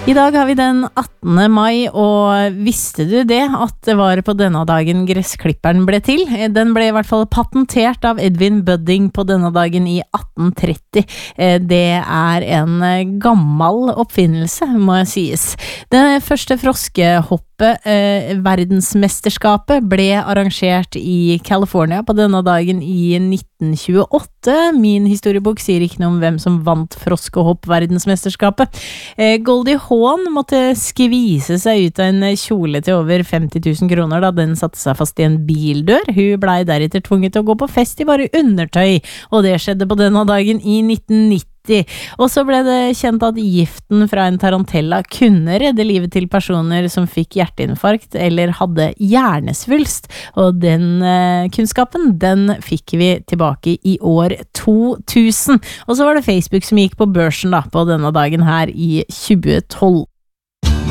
I dag har vi den 18. mai, og visste du det at det var på denne dagen gressklipperen ble til? Den ble I hvert fall patentert av Edwin Budding på denne dagen I 1830. Det en gammel oppfinnelse, må sies. Det første verdensmesterskapet ble arrangert I California på denne dagen I 1928. Min historiebok sier ikke noe om hvem som vant froskehopp verdensmesterskapet. Goldie Hawn måtte skvise seg ut av en kjole til over 50 000 kroner da den satte seg fast I en bildør. Hun ble deretter tvunget til å gå på fest I bare undertøy, og det skjedde på denne dagen I 1990. Og så ble det kjent at giften fra en tarantella kunne redde livet til personer som fikk hjerteinfarkt eller hadde hjernesvulst, og den kunnskapen, den fikk vi tilbake I år 2000. Og så var det Facebook som gikk på børsen da, på denne dagen her I 2012.